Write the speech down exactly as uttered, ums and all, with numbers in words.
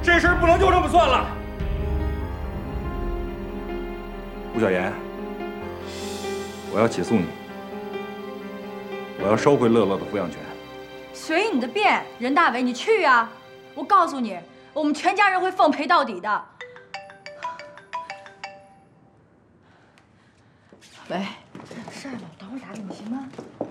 这事儿不能就这么算了。吴小言，我要起诉你，我要收回乐乐的抚养权。 随你的便，任大伟，你去啊！我告诉你，我们全家人会奉陪到底的。喂，有事儿吗？我等会儿打给你行吗？